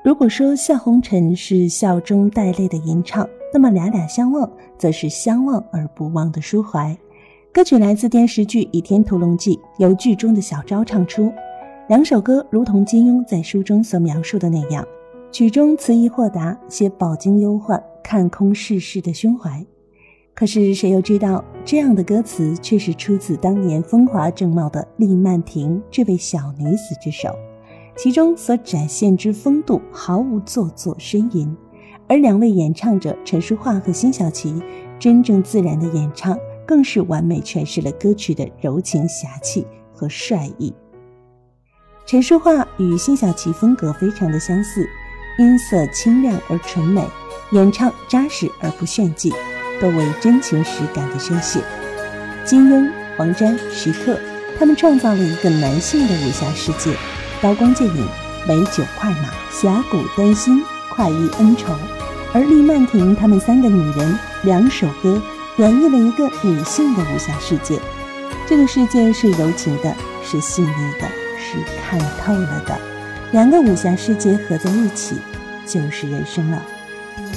如果说笑红尘是笑中带泪的吟唱，那么俩俩相望则是相望而不忘的抒怀。歌曲来自电视剧《倚天屠龙记》，由剧中的小昭唱出。两首歌如同金庸在书中所描述的那样，曲中词意豁达，写饱经忧患，看空世事的胸怀。可是谁又知道，这样的歌词却是出自当年风华正茂的厉曼婷这位小女子之手，其中所展现之风度毫无做作呻吟，而两位演唱者陈淑桦和辛晓琪真正自然的演唱，更是完美诠释了歌曲的柔情侠气和帅意。陈淑桦与辛晓琪风格非常的相似，音色清亮而纯美，演唱扎实而不炫技，都为真情实感的宣泄。金庸、黄沾、徐克，他们创造了一个男性的武侠世界，刀光剑影，美酒快马，侠骨丹心，快意恩仇。而厉曼婷他们三个女人，两首歌演绎了一个女性的武侠世界。这个世界是柔情的，是细腻的，是看透了的。两个武侠世界合在一起，就是人生了。